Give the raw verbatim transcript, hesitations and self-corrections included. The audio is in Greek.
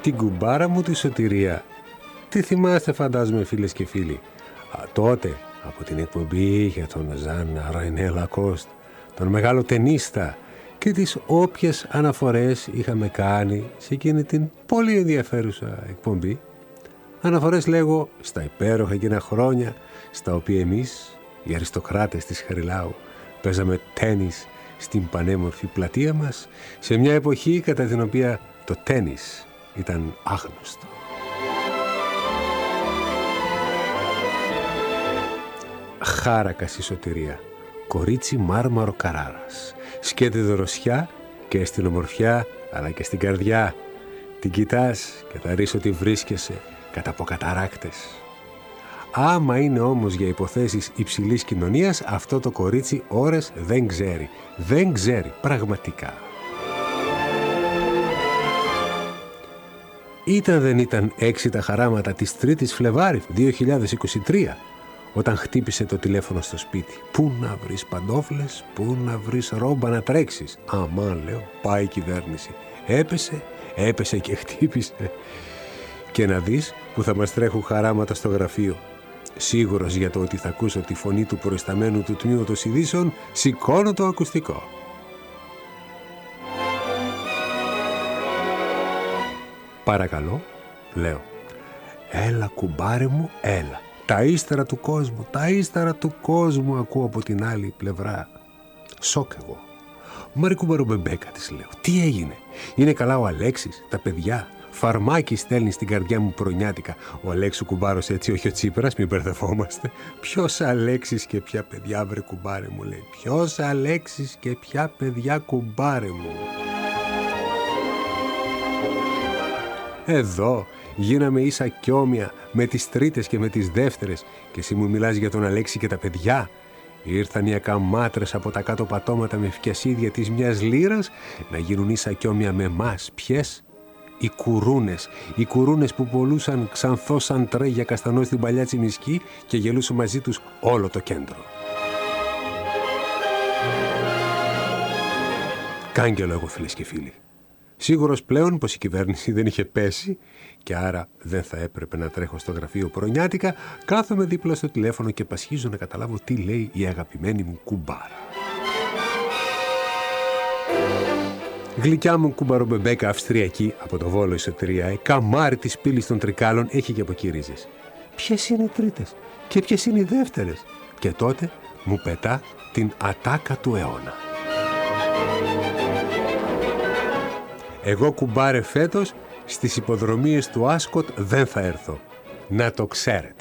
την κουμπάρα μου τη Σωτηρία. Τι θυμάστε, φαντάζομαι, φίλες και φίλοι. Α, τότε από την εκπομπή για τον Ζαν Ρενέ Λακόστ, τον μεγάλο τενίστα, και τις όποιες αναφορές είχαμε κάνει σε εκείνη την πολύ ενδιαφέρουσα εκπομπή. Αναφορές, λέγω, στα υπέροχα εκείνα χρόνια στα οποία εμείς, οι αριστοκράτες της Χαριλάου, παίζαμε τένις στην πανέμορφη πλατεία μας, σε μια εποχή κατά την οποία το τένις ήταν άγνωστο. Χάρακας η Σωτηρία, κορίτσι μάρμαρο Καράρας, σκέτη δροσιά και στην ομορφιά αλλά και στην καρδιά. Την κοιτάς και θα ρεις ότι βρίσκεσαι κατά από καταράκτες. Άμα είναι όμως για υποθέσεις υψηλής κοινωνίας, αυτό το κορίτσι ώρες δεν ξέρει. Δεν ξέρει πραγματικά. Ήταν δεν ήταν έξι τα χαράματα της τρίτης Φλεβάρη δύο χιλιάδες είκοσι τρία, όταν χτύπησε το τηλέφωνο στο σπίτι. Πού να βρεις παντόφλες, πού να βρεις ρόμπα να τρέξεις. Αμάν, λέω, πάει η κυβέρνηση. Έπεσε, έπεσε και χτύπησε. Και να δεις που θα μας τρέχουν χαράματα στο γραφείο. Σίγουρος για το ότι θα ακούσω τη φωνή του προϊσταμένου του τμήματος ειδήσεων, σηκώνω το ακουστικό. Παρακαλώ, λέω. Έλα κουμπάρε μου, έλα. Τα ύστερα του κόσμου, τα ύστερα του κόσμου ακούω από την άλλη πλευρά. Σοκ εγώ. Μαρή κουμπαρομπεμπέκα της λέω. Τι έγινε, είναι καλά ο Αλέξης, τα παιδιά? Φαρμάκι στέλνει στην καρδιά μου προνιάτικα. Ο Αλέξου κουμπάρος, έτσι, όχι ο Τσίπρας, μην μπερδευόμαστε. Ποιος Αλέξης και ποια παιδιά, βρε κουμπάρε μου, λέει. Ποιος Αλέξης και ποια παιδιά, κουμπάρε μου. Εδώ γίναμε ίσα κι όμοια με τις τρίτες και με τις δεύτερες και εσύ μου μιλάς για τον Αλέξη και τα παιδιά. Ήρθαν οι ακαμάτρες από τα κάτω πατώματα με φιασίδια της μιας λίρας να γίνουν ίσα κι όμοια με εμάς. Ποιες? Οι κουρούνες. Οι κουρούνες που πολλούσαν ξανθό σαν τρέ για καστανό στην παλιά Τσιμισκή και γελούσε μαζί τους όλο το κέντρο. Κάγκελο εγώ, φίλες και φίλοι. Σίγουρος πλέον πως η κυβέρνηση δεν είχε πέσει και άρα δεν θα έπρεπε να τρέχω στο γραφείο προνιάτικα, κάθομαι δίπλα στο τηλέφωνο και πασχίζω να καταλάβω τι λέει η αγαπημένη μου κουμπάρα. Γλυκιά μου κουμπαρομπεμπέκα Αυστριακή από το Βόλο η Σωτηρία, καμάρι της πύλης των Τρικάλων, έχει και από εκεί ρίζες. Ποιες είναι οι τρίτες και ποιες είναι οι δεύτερες? Και τότε μου πετά την ατάκα του αιώνα. Εγώ κουμπάρε φέτος στις υποδρομίες του Άσκοτ δεν θα έρθω. Να το ξέρετε.